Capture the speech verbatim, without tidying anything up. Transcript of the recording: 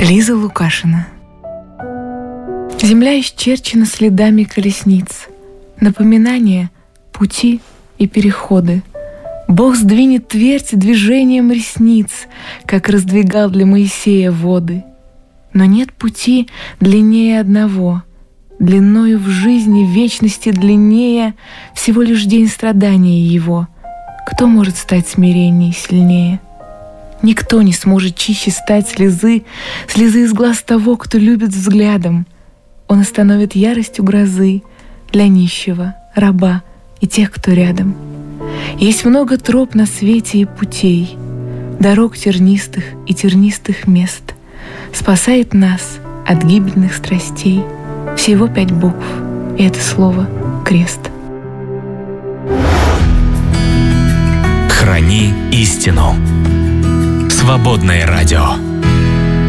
Лиза Лукашина. Земля исчерчена следами колесниц, напоминания, пути и переходы. Бог сдвинет твердь движением ресниц, как раздвигал для Моисея воды. Но нет пути длиннее одного, длиною в жизни вечности длиннее всего лишь день страдания его. Кто может стать смиренней сильнее? Никто не сможет чище стать слезы, слезы из глаз того, кто любит взглядом. Он остановит яростью грозы для нищего, раба и тех, кто рядом. Есть много троп на свете и путей, дорог тернистых и тернистых мест. Спасает нас от гибельных страстей всего пять букв, и это слово «крест». Храни истину. Свободное радио.